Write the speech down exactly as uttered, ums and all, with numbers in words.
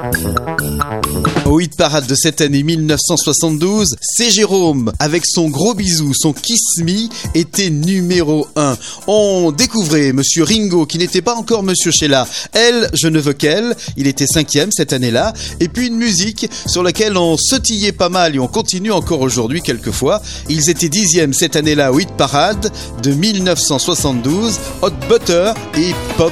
Au hit parade de cette année mille neuf cent soixante-douze, c'est Jérôme, avec son gros bisou, son Kiss Me, était numéro un. On découvrait Monsieur Ringo, qui n'était pas encore Monsieur Sheila. Elle, je ne veux qu'elle, il était cinquième cette année-là. Et puis une musique sur laquelle on sautillait pas mal et on continue encore aujourd'hui quelquefois. Ils étaient dixième cette année-là au hit parade de mille neuf cent soixante-douze, Hot Butter et Pop